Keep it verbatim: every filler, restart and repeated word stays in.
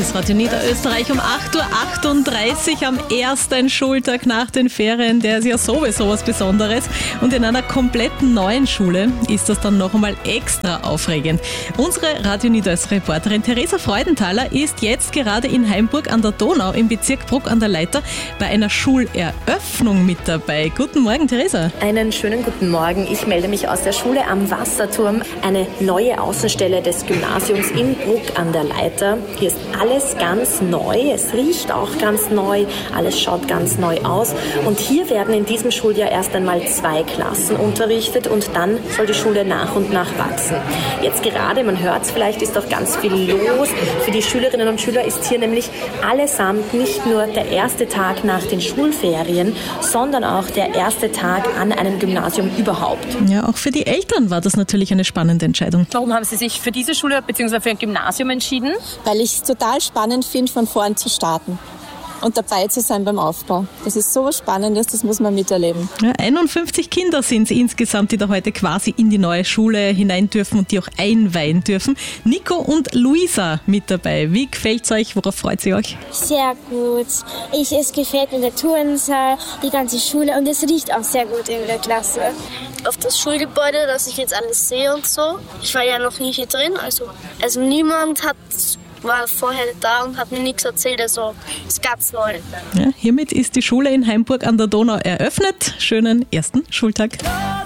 ist Radio Niederösterreich um acht Uhr achtunddreißig am ersten Schultag nach den Ferien. Der ist ja sowieso was Besonderes. Und in einer komplett neuen Schule ist das dann noch einmal extra aufregend. Unsere Radio Niederösterreich-Reporterin Theresa Freudenthaler ist jetzt gerade in Haimburg an der Donau im Bezirk Bruck an der Leiter bei einer Schuleröffnung mit dabei. Guten Morgen, Theresa. Einen schönen guten Morgen. Ich melde mich aus der Schule am Wasserturm, eine neue Außenstelle des Gymnasiums in Bruck an der Leiter. Hier ist alles ganz neu, es riecht auch ganz neu, alles schaut ganz neu aus. Und hier werden in diesem Schuljahr erst einmal zwei Klassen unterrichtet und dann soll die Schule nach und nach wachsen. Jetzt gerade, man hört es vielleicht, ist auch ganz viel los. Für die Schülerinnen und Schüler ist hier nämlich allesamt nicht nur der erste Tag nach den Schulferien, sondern auch der erste Tag an einem Gymnasium überhaupt. Ja, auch für die Eltern war das natürlich eine spannende Entscheidung. Warum haben Sie sich für diese Schule bzw. für ein Gymnasium entschieden? Weil ich es total spannend finde, von vorn zu starten und dabei zu sein beim Aufbau. Das ist so was Spannendes, das muss man miterleben. Ja, einundfünfzig Kinder sind es insgesamt, die da heute quasi in die neue Schule hinein dürfen und die auch einweihen dürfen. Nico und Luisa mit dabei. Wie gefällt es euch? Worauf freut ihr euch? Sehr gut. Ich, es gefällt mir der Turnsaal, die ganze Schule und es riecht auch sehr gut in der Klasse. Auf das Schulgebäude, dass ich jetzt alles sehe und so. Ich war ja noch nie hier drin, also, also niemand hat war vorher da und hat mir nichts erzählt, also ist ganz neu. Ja, hiermit ist die Schule in Haimburg an der Donau eröffnet. Schönen ersten Schultag.